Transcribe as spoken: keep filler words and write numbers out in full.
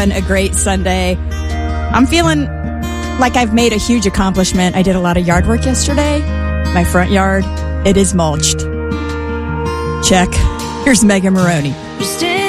A great Sunday. I'm feeling like I've made a huge accomplishment. I did a lot of yard work yesterday. My front yard, it is mulched. Check. Here's Megan Maroney.